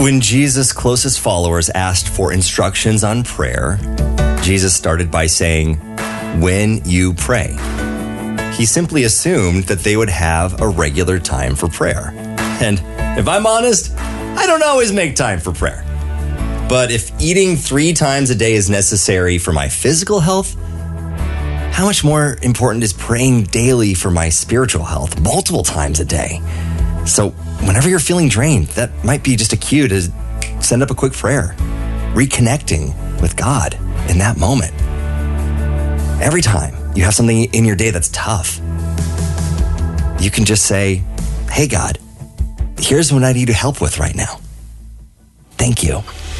When Jesus' closest followers asked for instructions on prayer, Jesus started by saying, "When you pray." He simply assumed that they would have a regular time for prayer. And if I'm honest, I don't always make time for prayer. But if eating 3 times a day is necessary for my physical health, how much more important is praying daily for my spiritual health, multiple times a day? So whenever you're feeling drained, that might be just a cue to send up a quick prayer, reconnecting with God in that moment. Every time you have something in your day that's tough, you can just say, "Hey God, here's what I need help with right now. Thank you."